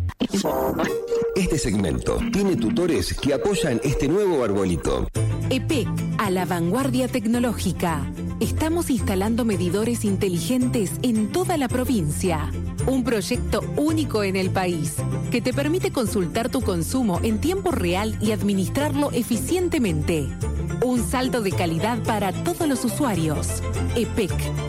Este segmento tiene tutores que apoyan este nuevo arbolito. EPEC, a la vanguardia tecnológica. Estamos instalando medidores inteligentes en toda la provincia. Un proyecto único en el país que te permite consultar tu consumo en tiempo real y administrarlo eficientemente. Un salto de calidad para todos los usuarios. EPEC.